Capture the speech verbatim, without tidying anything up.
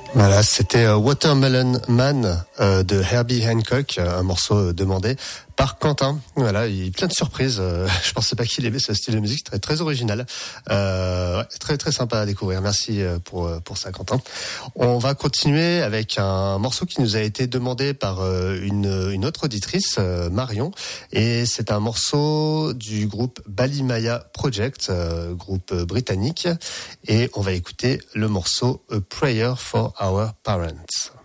Voilà, c'était Watermelon Man euh, de Herbie Hancock, un morceau demandé par Quentin. Voilà, il y a plein de surprises. Euh, je pensais pas qu'il aimait ce style de musique, très très original, euh, ouais, très très sympa à découvrir. Merci pour pour ça, Quentin. On va continuer avec un morceau qui nous a été demandé par une une autre auditrice, euh, Marion, et c'est un morceau du groupe Balimaya Project, euh, groupe britannique, et on va écouter le morceau A Prayer for Our Parents.